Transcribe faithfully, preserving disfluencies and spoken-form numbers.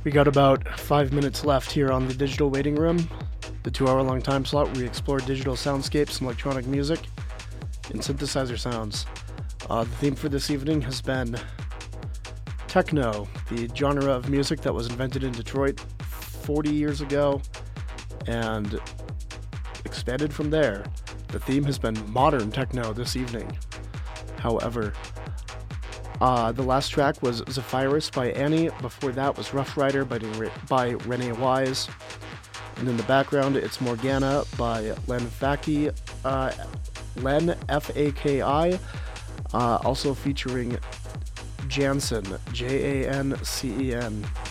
We got about five minutes left here on the Digital Waiting Room, the two-hour-long time slot where we explore digital soundscapes and electronic music and synthesizer sounds. Uh, the theme for this evening has been techno, the genre of music that was invented in Detroit forty years ago and expanded from there. The theme has been modern techno this evening. However, Uh, the last track was Zephyrus by Annie. Before that was Rough Rider by, by Renee Wise. And in the background, it's Morgana by Len Faki, uh, Len F A K I, uh, also featuring Jansen, J A N C E N.